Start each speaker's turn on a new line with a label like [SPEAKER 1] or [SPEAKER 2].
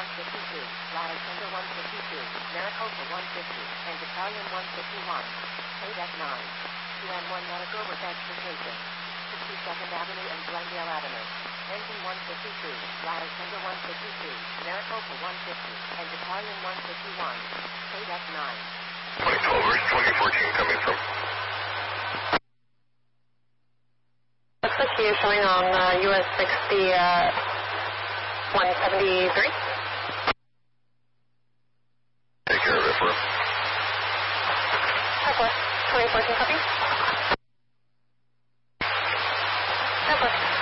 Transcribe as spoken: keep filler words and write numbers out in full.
[SPEAKER 1] one fifty-two, Latitude one fifty-two, Maricopa one fifty, and Battalion one fifty-one. K D E C nine. two M one Medical with extrication. sixty-second Avenue and Glendale Avenue. N D one fifty-two, Latitude one fifty-two, Maricopa one fifty, and Battalion one fifty-one. K D E C nine.
[SPEAKER 2] twenty twelve, where's twenty fourteen coming from?
[SPEAKER 3] Looks like you're showing on uh, U S sixty, uh, one seventy-three.
[SPEAKER 2] Take care of it, bro.
[SPEAKER 3] twenty fourteen copy.